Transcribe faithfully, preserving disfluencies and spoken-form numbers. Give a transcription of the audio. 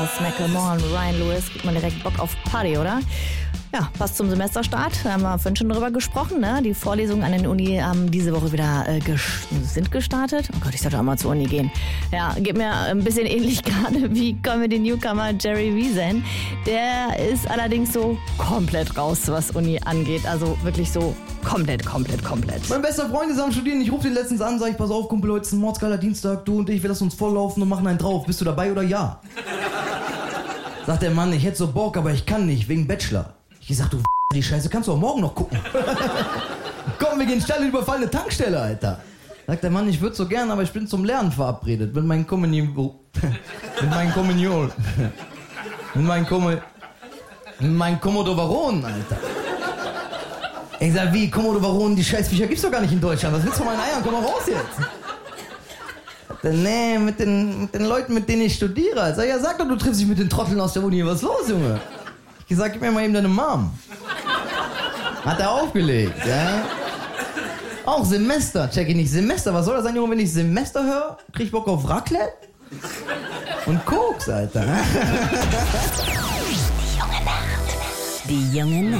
Macklemore und Ryan Lewis, gibt man direkt Bock auf Party, oder? Ja, passt zum Semesterstart, da haben wir vorhin schon drüber gesprochen, ne? Die Vorlesungen an den Uni haben diese Woche wieder äh, ges- sind gestartet. Oh Gott, ich sollte auch mal zur Uni gehen. Ja, geht mir ein bisschen ähnlich gerade wie Comedy-Newcomer Jerry Wiesen. Der ist allerdings so komplett raus, was Uni angeht. Also wirklich so komplett, komplett, komplett. Mein bester Freund ist am Studieren, ich rufe den letztens an, sag ich, pass auf, Kumpel, heute ist ein mordsgeiler Dienstag, du und ich, wir lassen uns volllaufen und machen einen drauf. Bist du dabei oder ja? Sagt der Mann, ich hätte so Bock, aber ich kann nicht, wegen Bachelor. Ich sag, du die Scheiße, kannst du auch morgen noch gucken. Komm, wir gehen schnell und überfallen eine Tankstelle, Alter. Sagt der Mann, ich würde so gern, aber ich bin zum Lernen verabredet. Mit meinen Kommunion. mit meinen Kommunion. mit meinen Kommunion. Mit meinen Komodowaronen, Alter. Ich sag, wie, Komodowaronen, die Scheißviecher gibt's doch gar nicht in Deutschland. Was willst du von meinen Eiern? Komm mal raus jetzt. Nee, mit den, mit den Leuten, mit denen ich studiere. Sag, ja, sag doch, du triffst dich mit den Trotteln aus der Uni. Was ist los, Junge? Ich sag, gib mir mal eben deine Mom. Hat er aufgelegt, ja? Auch Semester, check ich nicht. Semester, was soll das sein, Junge? Wenn ich Semester höre, krieg ich Bock auf Raclette und Koks, Alter. Die junge Nacht. Die junge Nacht.